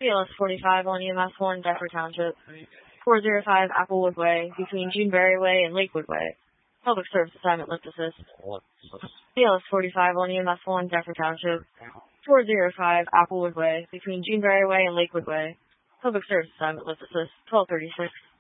BLS 45 on EMS 1, Deptford Township. 405 Applewood Way, between Juneberry Way and Lakewood Way. Public service assignment, lift assist. BLS 45 on EMS 1, Deptford Township. 405 Applewood Way, between Juneberry Way and Lakewood Way. Public service assignment, lift assist. 1236.